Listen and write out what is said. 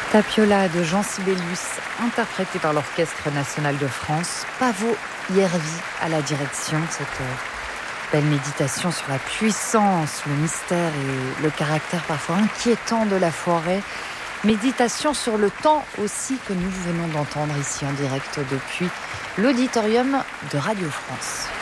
Tapiola de Jean Sibelius, interprété par l'Orchestre National de France. Paavo Järvi à la direction. Cette belle méditation sur la puissance, le mystère et le caractère parfois inquiétant de la forêt. Méditation sur le temps aussi que nous venons d'entendre ici en direct depuis l'auditorium de Radio France.